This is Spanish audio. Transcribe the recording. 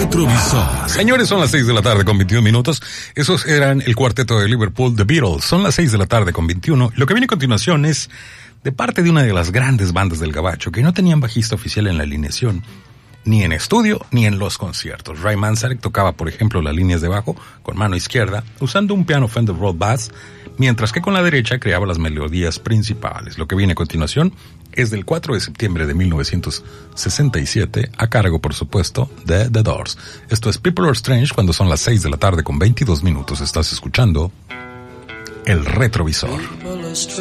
retrovisor. Señores, son las 6 de la tarde con 21 minutos. Esos eran el cuarteto de Liverpool, The Beatles. Son las 6 de la tarde con 21. Lo que viene a continuación es de parte de una de las grandes bandas del gabacho que no tenían bajista oficial en la alineación, ni en estudio ni en los conciertos. Ray Manzarek tocaba, por ejemplo, las líneas de bajo con mano izquierda, usando un piano Fender Rhodes Bass, mientras que con la derecha creaba las melodías principales. Lo que viene a continuación es del 4 de septiembre de 1967, a cargo, por supuesto, de The Doors. Esto es People Are Strange cuando son las 6 de la tarde con 22 minutos. Estás escuchando El Retrovisor.